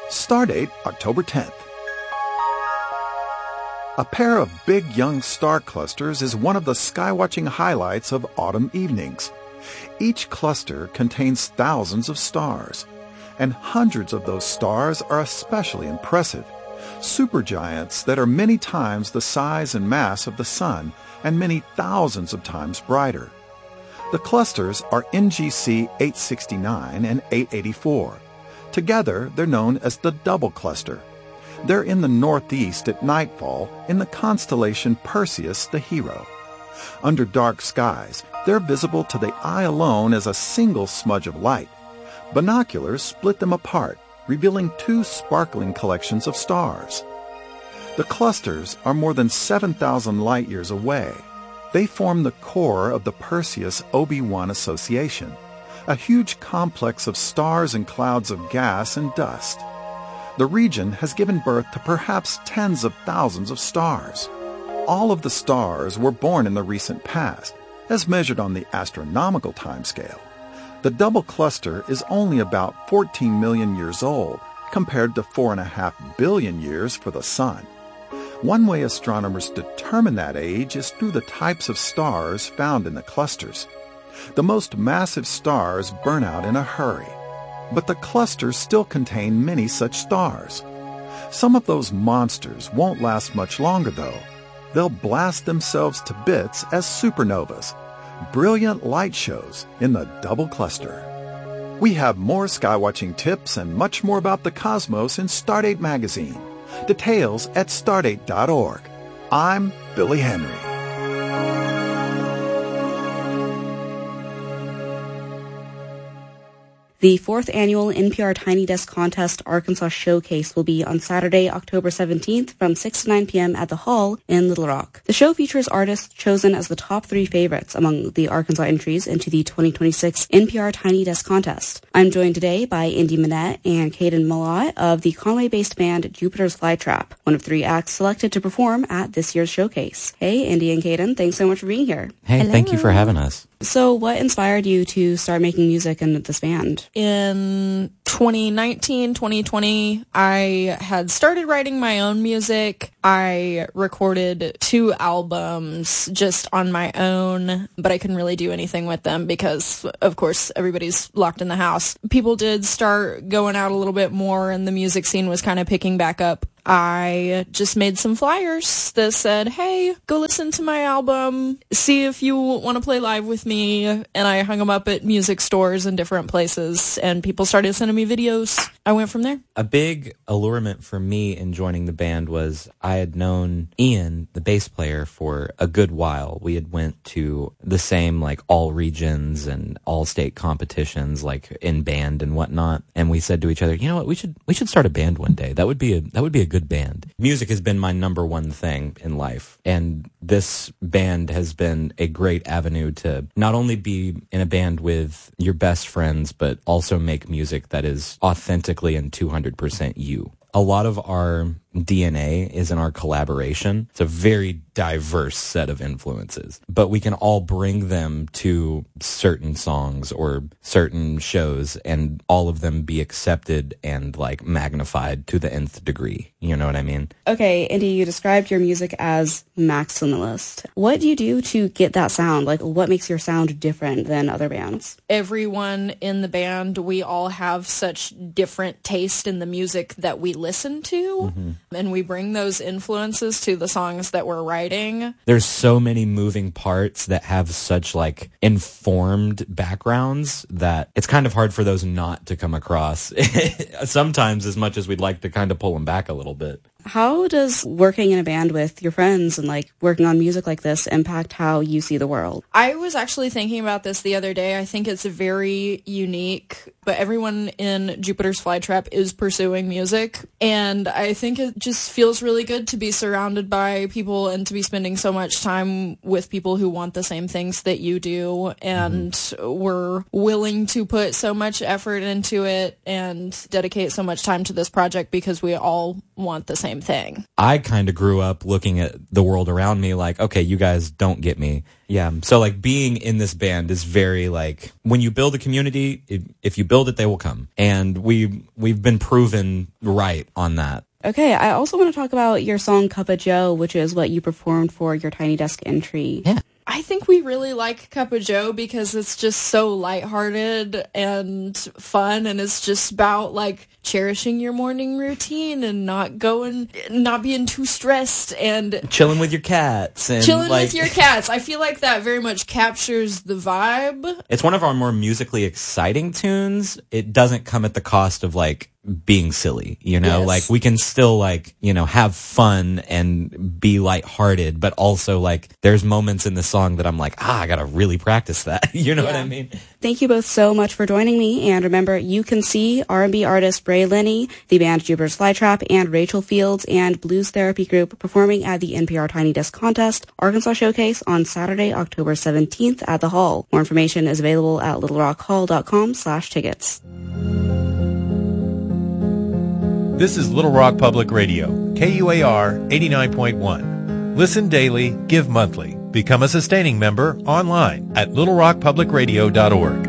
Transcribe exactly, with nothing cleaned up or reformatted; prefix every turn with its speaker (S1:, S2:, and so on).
S1: Stardate, October tenth. A pair of big young star clusters is one of the skywatching highlights of autumn evenings. Each cluster contains thousands of stars, and hundreds of those stars are especially impressive. Supergiants that are many times the size and mass of the Sun and many thousands of times brighter. The clusters are N G C eight sixty-nine and eight eighty-four. Together, they're known as the double cluster. They're in the northeast at nightfall in the constellation Perseus the Hero. Under dark skies, they're visible to the eye alone as a single smudge of light. Binoculars split them apart, revealing two sparkling collections of stars. The clusters are more than seven thousand light-years away. They form the core of the Perseus-O B one Association, a huge complex of stars and clouds of gas and dust. The region has given birth to perhaps tens of thousands of stars. All of the stars were born in the recent past, as measured on the astronomical timescale. The double cluster is only about fourteen million years old, compared to four and a half billion years for the Sun. One way astronomers determine that age is through the types of stars found in the clusters. The most massive stars burn out in a hurry, but the clusters still contain many such stars. Some of those monsters won't last much longer, though. They'll blast themselves to bits as supernovas, brilliant light shows in the double cluster. We have more skywatching tips and much more about the cosmos in Stardate magazine. Details at stardate dot org. I'm Billy Henry.
S2: The fourth annual N P R Tiny Desk Contest Arkansas Showcase will be on Saturday, October seventeenth from six to nine p.m. at the Hall in Little Rock. The show features artists chosen as the top three favorites among the Arkansas entries into the twenty twenty-six N P R Tiny Desk Contest. I'm joined today by Indy Minette and Caden Malott of the Conway-based band Jupiter's Flytrap, one of three acts selected to perform at this year's showcase. Hey, Indy and Caden, thanks so much for being here.
S3: Hey,
S2: Hello.
S3: Thank you for having us.
S2: So what inspired you to start making music in this band?
S4: In twenty nineteen, twenty twenty, I had started writing my own music. I recorded two albums just on my own, but I couldn't really do anything with them because, of course, everybody's locked in the house. People did start going out a little bit more, and the music scene was kind of picking back up. I just made some flyers that said, hey, go listen to my album, see if you want to play live with me, and I hung them up at music stores and different places, and people started sending me videos. I went from there.
S3: A big allurement for me in joining the band was I had known Ian, the bass player, for a good while. We had went to the same, like, all regions and all state competitions, like, in band and whatnot, and we said to each other, you know what, we should we should start a band one day. That would be a that would be a good band. Music has been my number one thing in life, and this band has been a great avenue to not only be in a band with your best friends, but also make music that is authentically and two hundred percent you. A lot of our D N A is in our collaboration. It's a very diverse set of influences, but we can all bring them to certain songs or certain shows and all of them be accepted and like magnified to the nth degree. You know what I mean?
S2: Okay, Indy, you described your music as maximalist. What do you do to get that sound? Like, what makes your sound different than other bands?
S4: Everyone in the band, we all have such different taste in the music that we listen to. Mm-hmm. And we bring those influences to the songs that we're writing.
S3: There's so many moving parts that have such like informed backgrounds that it's kind of hard for those not to come across. Sometimes as much as we'd like to kind of pull them back a little bit.
S2: How does working in a band with your friends and like working on music like this impact how you see the world?
S4: I was actually thinking about this the other day. I think it's very unique, but everyone in Jupiter's Flytrap is pursuing music, and I think it just feels really good to be surrounded by people and to be spending so much time with people who want the same things that you do, and mm-hmm. we're willing to put so much effort into it and dedicate so much time to this project because we all want the same same thing.
S3: I kind of grew up looking at the world around me like, okay, you guys don't get me. Yeah. So like being in this band is very like, when you build a community, if, if you build it, they will come. And we, we've been proven right on that.
S2: Okay, I also want to talk about your song Cup of Joe, which is what you performed for your Tiny Desk entry.
S3: Yeah.
S4: I think we really like Cup of Joe because it's just so lighthearted and fun, and it's just about like cherishing your morning routine and not going, not being too stressed and
S3: chilling with your cats and
S4: chilling
S3: like,
S4: with your cats. I feel like that very much captures the vibe.
S3: It's one of our more musically exciting tunes. It doesn't come at the cost of like being silly, you know,
S4: Yes.
S3: like we can still like, you know, have fun and be lighthearted, but also like there's moments in the song that I'm like, ah, I gotta really practice that. You know
S4: Yeah.
S3: what I mean?
S2: Thank you both so much for joining me. And remember, you can see R and B artist Bray Linney, the band Jupiter's Flytrap, and Rachel Fields and Blues Therapy Group performing at the N P R Tiny Desk Contest Arkansas Showcase on Saturday, October seventeenth at the Hall. More information is available at littlerockhall.com slash tickets.
S5: This is Little Rock Public Radio, K U A R eighty-nine point one. Listen daily, give monthly. Become a sustaining member online at little rock public radio dot org.